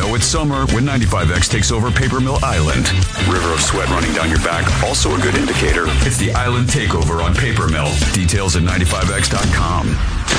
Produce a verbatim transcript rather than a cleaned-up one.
know it's summer when ninety-five X takes over Paper Mill Island. River of sweat running down your back, also a good indicator. It's the Island Takeover on Paper Mill. Details at ninety-five X dot com.